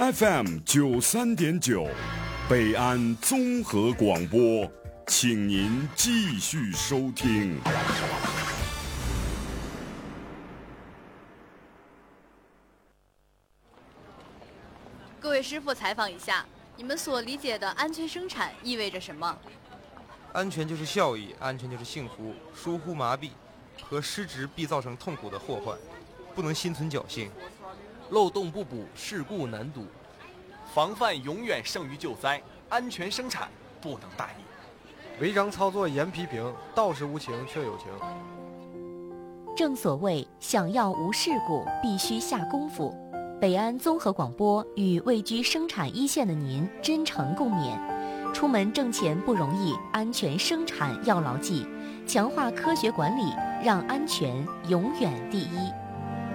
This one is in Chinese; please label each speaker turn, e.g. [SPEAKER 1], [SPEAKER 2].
[SPEAKER 1] FM93.9，北安综合广播，请您继续收听。
[SPEAKER 2] 各位师傅，采访一下，你们所理解的安全生产意味着什么？
[SPEAKER 3] 安全就是效益，安全就是幸福。疏忽麻痹和失职必造成痛苦的祸患，不能心存侥幸。
[SPEAKER 4] 漏洞不补，事故难堵。防范永远胜于救灾，安全生产不能大意。
[SPEAKER 5] 违章操作严批评，道是无情却有情。
[SPEAKER 6] 正所谓想要无事故，必须下功夫。北安综合广播与位居生产一线的您真诚共勉。出门挣钱不容易，安全生产要牢记，强化科学管理，让安全永远第一。